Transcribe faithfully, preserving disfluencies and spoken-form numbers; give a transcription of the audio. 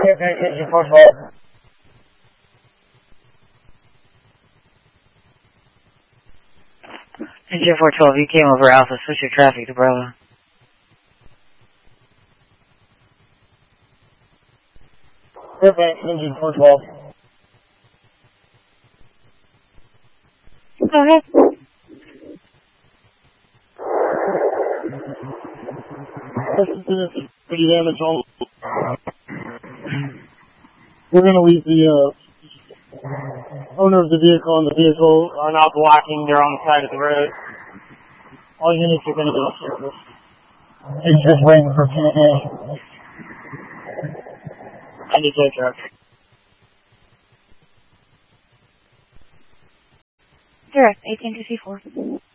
Okay, engine four twelve. Engine four twelve, you came over Alpha, switch your traffic to Bravo. Okay, engine four twelve. Go ahead. This is pretty damage on. We're going to leave the uh, owner of the vehicle and the vehicle are now blocking. They're on the side of the road. All units are going to go service. It's just waiting for P A. I need to truck. Direct, eighteen to C four.